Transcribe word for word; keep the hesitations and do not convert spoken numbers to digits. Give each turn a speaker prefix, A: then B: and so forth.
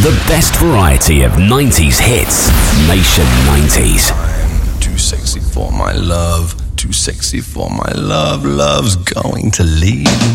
A: The best variety of nineties hits. Nation nineties.
B: I'm too sexy for my love. Too sexy for my love. Love's going to leave